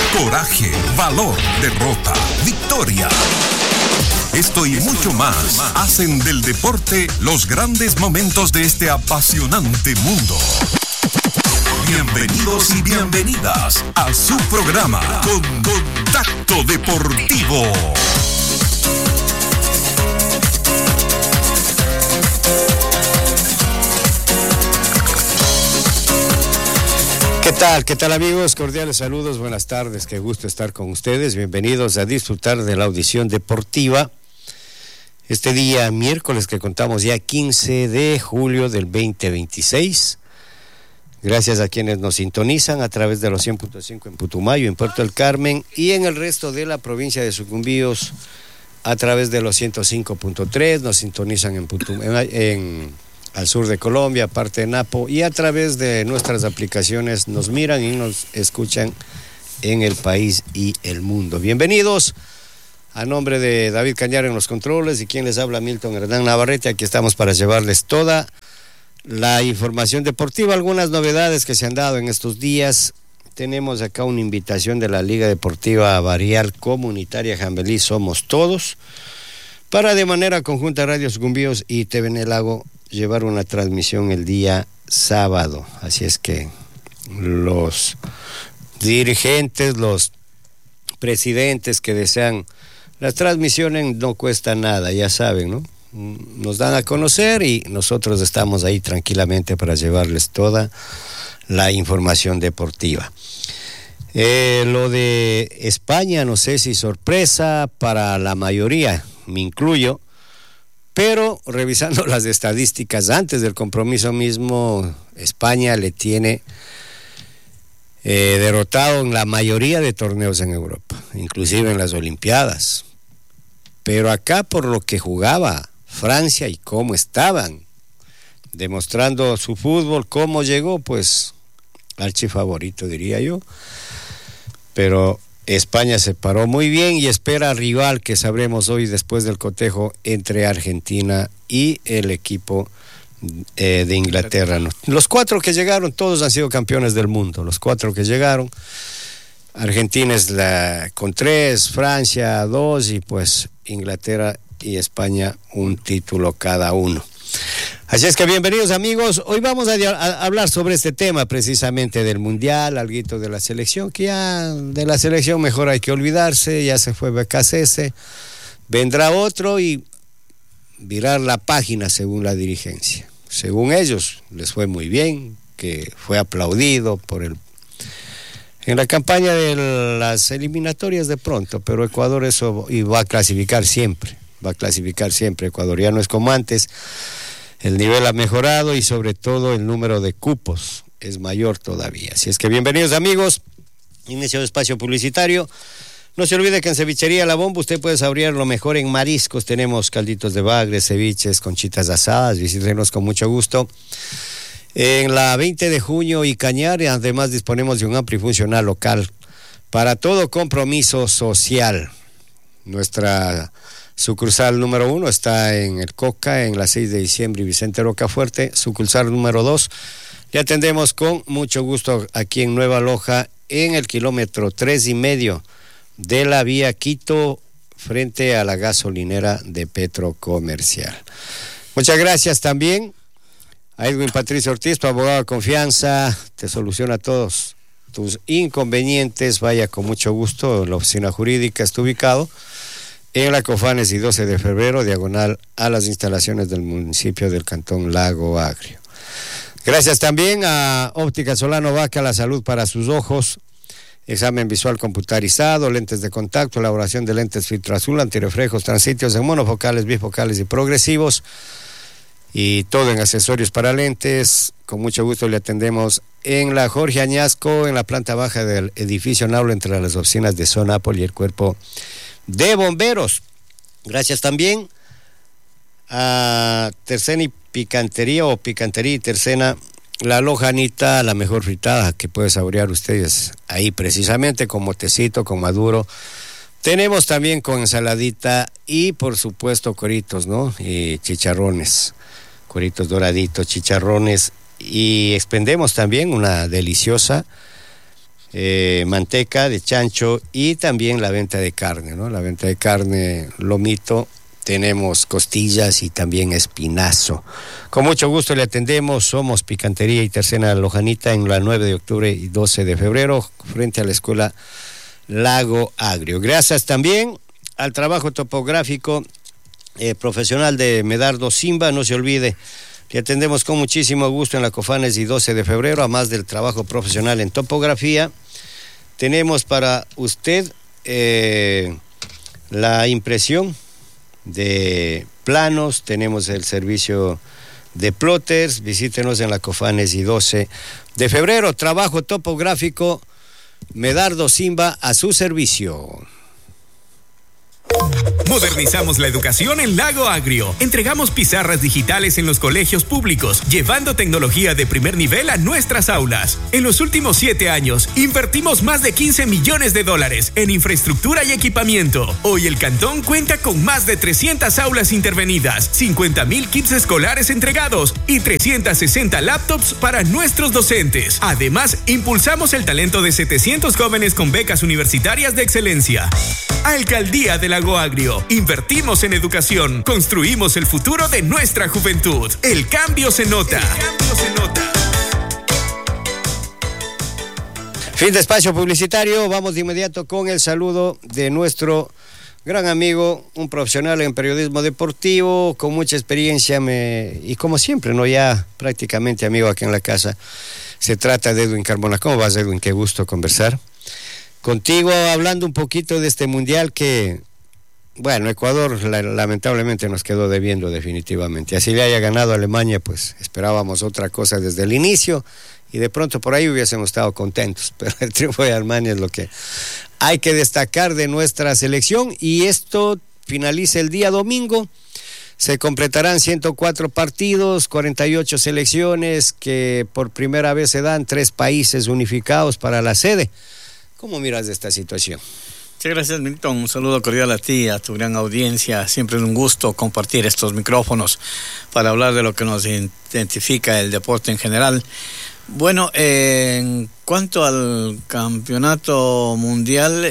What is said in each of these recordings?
coraje, valor, derrota, victoria. Esto y mucho más hacen del deporte los grandes momentos de este apasionante mundo. Bienvenidos y bienvenidas a su programa Contacto Deportivo. ¿Qué tal amigos? Cordiales saludos, buenas tardes, qué gusto estar con ustedes. Bienvenidos a disfrutar de la audición deportiva. Este día miércoles que contamos ya 15 de julio del 2026. Gracias a quienes nos sintonizan a través de los 100.5 en Putumayo, en Puerto del Carmen y en el resto de la provincia de Sucumbíos a través de los 105.3. Nos sintonizan al sur de Colombia, parte de Napo, y a través de nuestras aplicaciones nos miran y nos escuchan en el país y el mundo. Bienvenidos. A nombre de David Cañar en los controles y quien les habla, Milton Hernán Navarrete, aquí estamos para llevarles toda la información deportiva, algunas novedades que se han dado en estos días. Tenemos acá una invitación de la Liga Deportiva Barrial Comunitaria Jambelí Somos Todos para de manera conjunta Radio Sucumbíos y TVN El Lago llevar una transmisión el día sábado. Así es que los dirigentes, los presidentes que desean las transmisiones no cuesta nada, ya saben, ¿no? Nos dan a conocer y nosotros estamos ahí tranquilamente para llevarles toda la información deportiva. Lo de España, no sé si sorpresa para la mayoría, me incluyo, pero revisando las estadísticas antes del compromiso mismo, España le tiene derrotado en la mayoría de torneos en Europa, inclusive en las Olimpiadas. Pero acá por lo que jugaba Francia y cómo estaban demostrando su fútbol, cómo llegó, pues archifavorito diría yo. Pero España se paró muy bien y espera rival que sabremos hoy después del cotejo entre Argentina y el equipo de Inglaterra. Los 4 que llegaron, todos han sido campeones del mundo, los 4 que llegaron. Argentina es con 3, Francia 2 y pues Inglaterra y España un título cada uno. Así es que bienvenidos amigos, hoy vamos a hablar sobre este tema precisamente del Mundial, alguito de la selección, que ya de la selección mejor hay que olvidarse, ya se fue BKCS, vendrá otro y virar la página según la dirigencia. Según ellos les fue muy bien, que fue aplaudido en la campaña de las eliminatorias de pronto, pero Ecuador eso y va a clasificar siempre, Ecuador ya no es como antes, el nivel ha mejorado y sobre todo el número de cupos es mayor todavía. Así es que bienvenidos amigos, inicio de espacio publicitario. No se olvide que en Cevichería La Bomba usted puede saborear lo mejor en mariscos, tenemos calditos de bagre, ceviches, conchitas asadas, visítenos con mucho gusto. En la 20 de junio y Cañar, además disponemos de un amplio y funcional local para todo compromiso social. Nuestra sucursal número 1 está en el Coca, en la 6 de diciembre y Vicente Rocafuerte. Sucursal número 2, le atendemos con mucho gusto aquí en Nueva Loja, en el kilómetro 3,5 de la vía Quito, frente a la gasolinera de Petro Comercial. Muchas gracias también a Edwin Patricio Ortiz, tu abogado de confianza, te soluciona todos tus inconvenientes. Vaya con mucho gusto, la oficina jurídica está ubicado en la Cofanes y 12 de febrero, diagonal a las instalaciones del municipio del Cantón Lago Agrio. Gracias también a Óptica Solano Vaca, la salud para sus ojos, examen visual computarizado, lentes de contacto, elaboración de lentes filtro azul, antirreflejos, transitios en monofocales, bifocales y progresivos, y todo en accesorios para lentes. Con mucho gusto le atendemos en la Jorge Añasco, en la planta baja del edificio Naula, entre las oficinas de Sonapol y el cuerpo de bomberos. Gracias también a Tercena y Picantería o Picantería y Tercena, la Lojanita, la mejor fritada que puede saborear ustedes ahí precisamente, con motecito, con maduro. Tenemos también con ensaladita y por supuesto cueritos, ¿no? Y chicharrones, cueritos doraditos, chicharrones, y expendemos también una deliciosa manteca de chancho y también la venta de carne, ¿no? La venta de carne, lomito, tenemos costillas y también espinazo. Con mucho gusto le atendemos, somos Picantería y Tercena Lojanita en la 9 de octubre y 12 de febrero, frente a la escuela Lago Agrio. Gracias también al trabajo topográfico profesional de Medardo Simba, no se olvide. Le atendemos con muchísimo gusto en la Cofanes y 12 de febrero, además del trabajo profesional en topografía. Tenemos para usted la impresión de planos, tenemos el servicio de plotters, visítenos en la Cofanes y 12 de febrero. Trabajo topográfico, Medardo Simba a su servicio. Modernizamos la educación en Lago Agrio. Entregamos pizarras digitales en los colegios públicos, llevando tecnología de primer nivel a nuestras aulas. En los últimos 7 años, invertimos más de $15 millones en infraestructura y equipamiento. Hoy el cantón cuenta con más de 300 aulas intervenidas, 50,000 kits escolares entregados y 360 laptops para nuestros docentes. Además, impulsamos el talento de 700 jóvenes con becas universitarias de excelencia. Alcaldía de Lago Agrio. Invertimos en educación. Construimos el futuro de nuestra juventud. El cambio se nota. Fin de espacio publicitario. Vamos de inmediato con el saludo de nuestro gran amigo, un profesional en periodismo deportivo, con mucha experiencia y como siempre, ¿no? Ya prácticamente amigo aquí en la casa. Se trata de Edwin Carmona. ¿Cómo vas, Edwin? Qué gusto conversar contigo, hablando un poquito de este mundial que, bueno, Ecuador lamentablemente nos quedó debiendo definitivamente. Así le haya ganado a Alemania, pues esperábamos otra cosa desde el inicio y de pronto por ahí hubiésemos estado contentos, pero el triunfo de Alemania es lo que hay que destacar de nuestra selección y esto finaliza el día domingo. Se completarán 104 partidos, 48 selecciones que por primera vez se dan 3 países unificados para la sede. ¿Cómo miras de esta situación? Muchas gracias, Milton. Un saludo cordial a ti, a tu gran audiencia. Siempre es un gusto compartir estos micrófonos para hablar de lo que nos identifica el deporte en general. Bueno, en cuanto al campeonato mundial,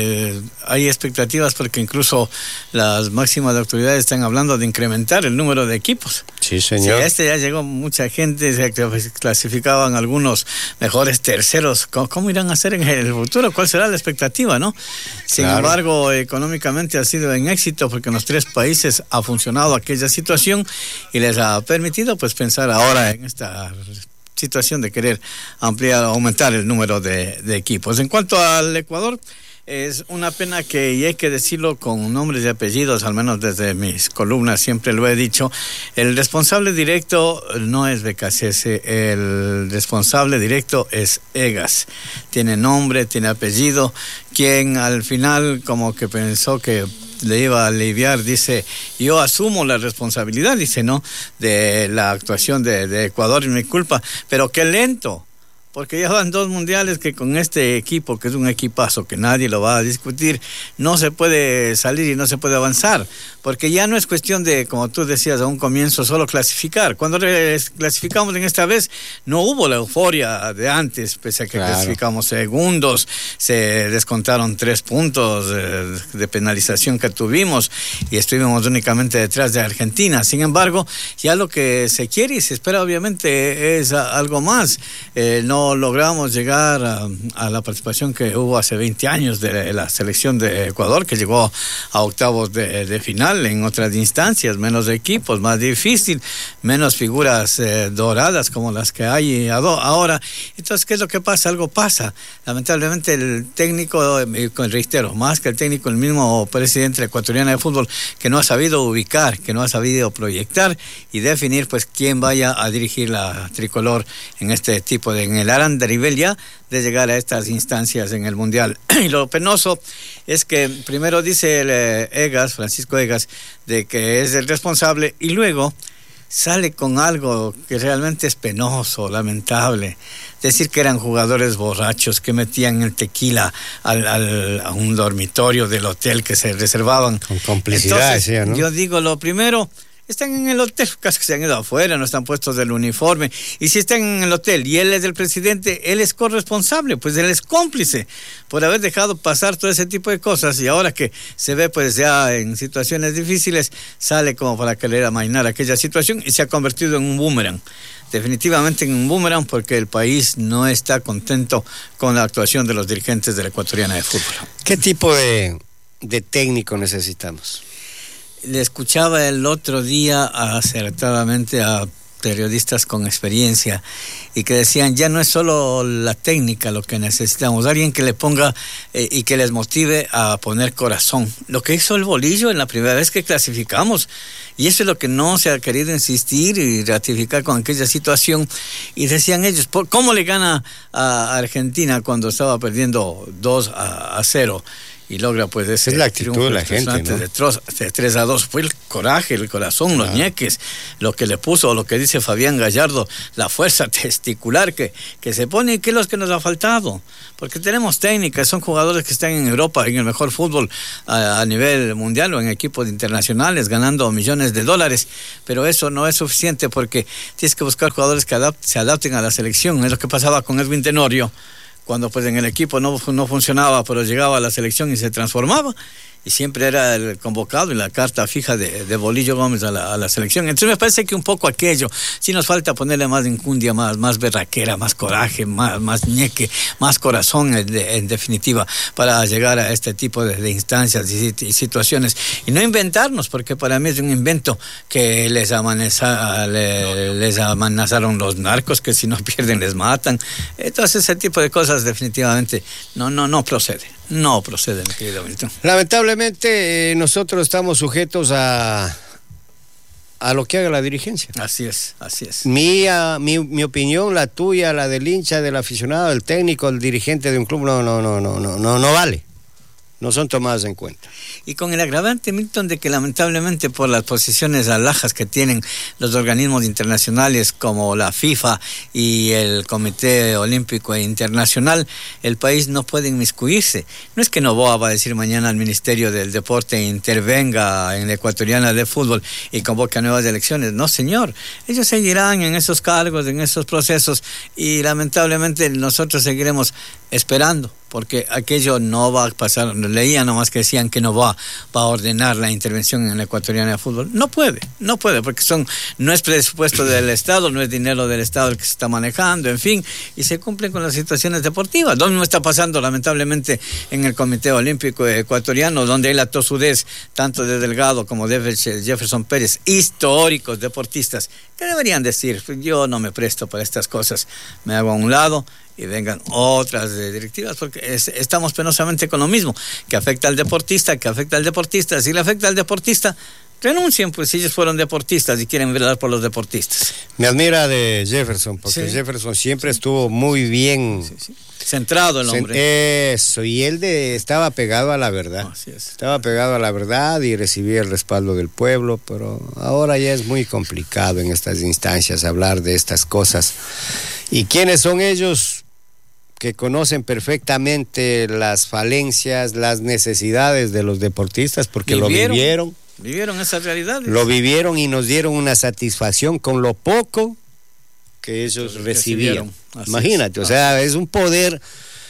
hay expectativas porque incluso las máximas autoridades están hablando de incrementar el número de equipos. Sí, señor. Sí, ya llegó mucha gente, se clasificaban algunos mejores terceros. ¿Cómo irán a hacer en el futuro? ¿Cuál será la expectativa, no? Sin embargo, económicamente ha sido un éxito porque en los 3 países ha funcionado aquella situación y les ha permitido pues pensar ahora en esta situación de querer ampliar, aumentar el número de equipos. En cuanto al Ecuador, es una pena que, y hay que decirlo con nombres y apellidos, al menos desde mis columnas siempre lo he dicho, el responsable directo no es BKCS, el responsable directo es EGAS. Tiene nombre, tiene apellido, quien al final como que pensó que le iba a aliviar, dice, yo asumo la responsabilidad, dice, ¿no?, de la actuación de Ecuador, y mi culpa, pero qué lento, porque ya van 2 mundiales que con este equipo, que es un equipazo, que nadie lo va a discutir, no se puede salir y no se puede avanzar, porque ya no es cuestión de, como tú decías a un comienzo, solo clasificar. Cuando clasificamos en esta vez, no hubo la euforia de antes, pese a que clasificamos segundos, se descontaron 3 puntos de penalización que tuvimos y estuvimos únicamente detrás de Argentina. Sin embargo, ya lo que se quiere y se espera obviamente es algo más. No logramos llegar a la participación que hubo hace 20 años de la selección de Ecuador, que llegó a octavos de final en otras instancias, menos equipos, más difícil, menos figuras doradas como las que hay ahora. Entonces, ¿qué es lo que pasa? Algo pasa. Lamentablemente el técnico, reitero, más que el técnico, el mismo presidente ecuatoriano de fútbol, que no ha sabido ubicar, que no ha sabido proyectar y definir pues quién vaya a dirigir la tricolor en este tipo en el andarivel ya de llegar a estas instancias en el mundial. Y lo penoso es que primero dice el EGAS, Francisco Egas, de que es el responsable y luego sale con algo que realmente es penoso, lamentable. Decir que eran jugadores borrachos que metían el tequila a un dormitorio del hotel que se reservaban. Con complicidad. Entonces, ¿no? Yo digo, lo primero, están en el hotel, casi que se han ido afuera, no están puestos del uniforme. Y si están en el hotel y él es el presidente, él es corresponsable, pues él es cómplice por haber dejado pasar todo ese tipo de cosas. Y ahora que se ve pues ya en situaciones difíciles, sale como para querer amainar aquella situación y se ha convertido en un boomerang. Definitivamente en un boomerang, porque el país no está contento con la actuación de los dirigentes de la Ecuatoriana de Fútbol. ¿Qué tipo de técnico necesitamos? Le escuchaba el otro día acertadamente a periodistas con experiencia y que decían, ya no es solo la técnica lo que necesitamos, alguien que le ponga y que les motive a poner corazón. Lo que hizo el Bolillo en la primera vez que clasificamos, y eso es lo que no se ha querido insistir y ratificar con aquella situación. Y decían ellos, ¿cómo le gana a Argentina cuando estaba perdiendo 2-0? Y logra pues ese es la actitud de la gente, ¿no? de 3-2, fue el coraje, el corazón, los ñeques, lo que le puso, lo que dice Fabián Gallardo, la fuerza testicular que se pone, y que es lo que nos ha faltado, porque tenemos técnicas, son jugadores que están en Europa, en el mejor fútbol a nivel mundial o en equipos internacionales, ganando millones de dólares, pero eso no es suficiente, porque tienes que buscar jugadores que se adapten a la selección. Es lo que pasaba con Edwin Tenorio, cuando pues en el equipo no funcionaba, pero llegaba a la selección y se transformaba, y siempre era el convocado y la carta fija de Bolillo Gómez a la selección. Entonces me parece que un poco aquello, sí nos falta ponerle más enjundia, más berraquera, más coraje, más ñeque, más corazón en definitiva, para llegar a este tipo de instancias y situaciones, y no inventarnos, porque para mí es un invento que les amenazaron los narcos, que si no pierden les matan. Entonces ese tipo de cosas definitivamente no procede. No procede, mi querido Milton. Lamentablemente nosotros estamos sujetos a lo que haga la dirigencia. Así es. Mi opinión, la tuya, la del hincha, del aficionado, del técnico, el dirigente de un club no vale. No son tomadas en cuenta. Y con el agravante, Milton, de que lamentablemente por las posiciones alhajas que tienen los organismos internacionales como la FIFA y el Comité Olímpico Internacional, el país no puede inmiscuirse. No es que Noboa va a decir mañana al Ministerio del Deporte intervenga en la Ecuatoriana de Fútbol y convoque a nuevas elecciones. No, señor. Ellos seguirán en esos cargos, en esos procesos, y lamentablemente nosotros seguiremos esperando, porque aquello no va a pasar. Leía nomás que decían que no va a ordenar la intervención en la Ecuatoriana de Fútbol. No puede, porque no es presupuesto del Estado, no es dinero del Estado el que se está manejando, en fin, y se cumplen con las situaciones deportivas. Lo mismo está pasando lamentablemente en el Comité Olímpico Ecuatoriano, donde hay la tosudez tanto de Delgado como de Jefferson Pérez, históricos deportistas, que deberían decir, yo no me presto para estas cosas, me hago a un lado y vengan otras directivas, porque estamos penosamente con lo mismo, que afecta al deportista. Si le afecta al deportista, renuncien, pues si ellos fueron deportistas y quieren velar por los deportistas. Me admira de Jefferson, porque sí. Jefferson siempre estuvo muy bien centrado el hombre. Eso, y él estaba pegado a la verdad. Así es. Estaba pegado a la verdad y recibía el respaldo del pueblo, pero ahora ya es muy complicado en estas instancias hablar de estas cosas. ¿Y quiénes son ellos? Que conocen perfectamente las falencias, las necesidades de los deportistas, porque lo vivieron. Vivieron esas realidades. Lo vivieron y nos dieron una satisfacción con lo poco que ellos recibieron. Imagínate, o sea, es un poder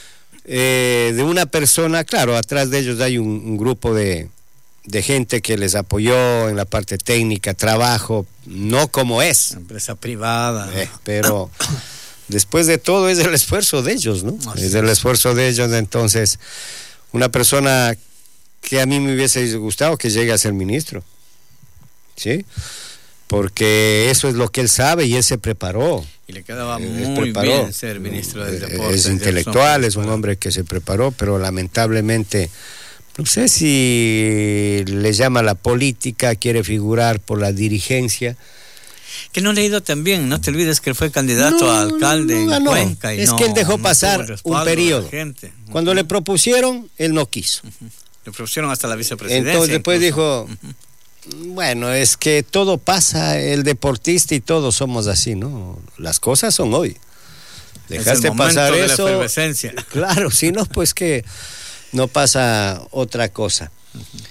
de una persona. Claro, atrás de ellos hay un grupo de gente que les apoyó en la parte técnica, trabajo, no como es. Empresa privada. Pero después de todo es el esfuerzo de ellos, ¿no? Es el esfuerzo de ellos. Entonces, una persona que a mí me hubiese gustado que llegue a ser ministro, ¿sí? Porque eso es lo que él sabe y él se preparó. Y le quedaba muy bien ser ministro del deporte. Es intelectual, es un hombre que se preparó, pero lamentablemente, no sé si le llama la política, quiere figurar por la dirigencia. Que no le ha ido tan bien, no te olvides que él fue candidato a alcalde en Cuenca. Es que él dejó pasar un periodo. Cuando le propusieron, él no quiso. Le propusieron hasta la vicepresidencia. Entonces después dijo, bueno, es que todo pasa, el deportista y todos somos así, ¿no? Las cosas son hoy. Dejaste pasar eso. De la efervescencia. Claro, si no, pues que no pasa otra cosa.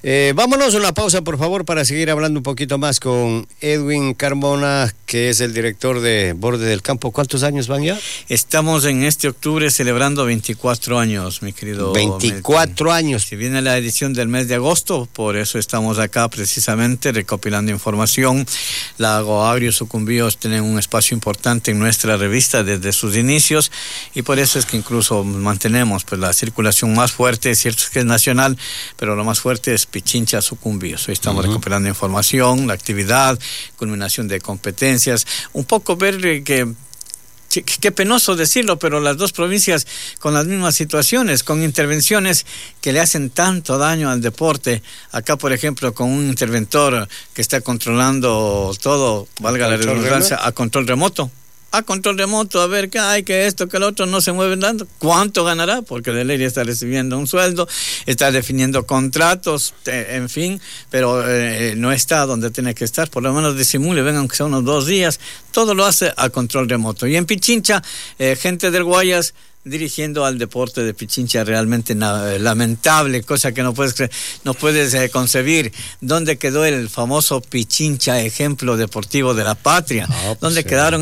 Vámonos a una pausa, por favor, para seguir hablando un poquito más con Edwin Carmona, que es el director de Borde del Campo. ¿Cuántos años van ya? Estamos en este octubre celebrando 24 años, mi querido. 24 años. Si viene la edición del mes de agosto, por eso estamos acá precisamente recopilando información. La Agroagrio Sucumbíos tiene un espacio importante en nuestra revista desde sus inicios, y por eso es que incluso mantenemos pues la circulación más fuerte. Es cierto que es nacional, pero lo más fuerte es Pichincha Sucumbíos. Hoy estamos recuperando información, la actividad, culminación de competencias, un poco ver que qué penoso decirlo, pero las dos provincias con las mismas situaciones, con intervenciones que le hacen tanto daño al deporte. Acá, por ejemplo, con un interventor que está controlando todo, valga la redundancia, a control remoto. A ver qué hay, que esto, que el otro, no se mueven dando. ¿Cuánto ganará? Porque de ley está recibiendo un sueldo, está definiendo contratos, en fin, pero no está donde tiene que estar. Por lo menos disimule, vengan aunque sea unos 2 días. Todo lo hace a control remoto. Y en Pichincha, gente del Guayas dirigiendo al deporte de Pichincha, realmente lamentable, cosa que no puedes concebir. ¿Dónde quedó el famoso Pichincha, ejemplo deportivo de la patria? ¿Dónde quedaron